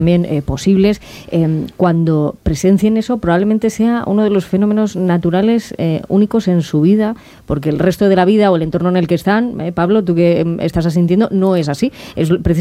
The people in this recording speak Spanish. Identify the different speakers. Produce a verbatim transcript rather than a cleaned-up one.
Speaker 1: también eh, posibles, eh, cuando presencien eso probablemente sea uno de los fenómenos naturales eh, únicos en su vida, porque el resto de la vida o el entorno en el que están, eh, Pablo, tú que eh, estás asintiendo, no es así. Es